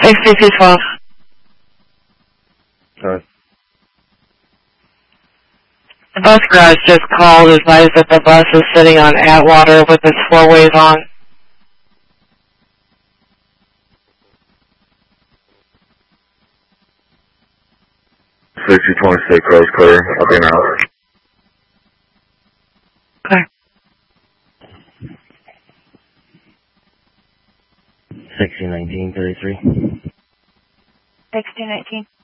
6212. Sorry. The bus garage just called, advised that the bus is sitting on Atwater with its 4 ways on. 6226, Rose clear. I'll be now. Okay. 1619, 33. 1619.